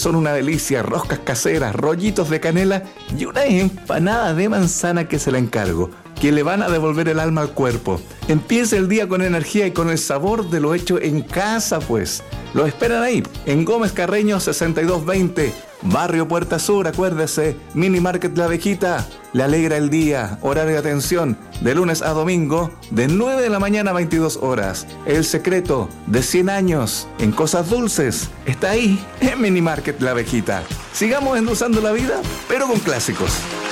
son una delicia, roscas caseras, rollitos de canela y una empanada de manzana que se la encargo, que le van a devolver el alma al cuerpo. Empiece el día con energía y con el sabor de lo hecho en casa, pues. Lo esperan ahí, en Gómez Carreño 6220, Barrio Puerta Sur, acuérdese, Mini Market La Abejita. Le alegra el día, horario de atención, de lunes a domingo, de 9 de la mañana a 22 horas. El secreto de 100 años en cosas dulces está ahí, en Mini Market La Abejita. Sigamos endulzando la vida, pero con clásicos.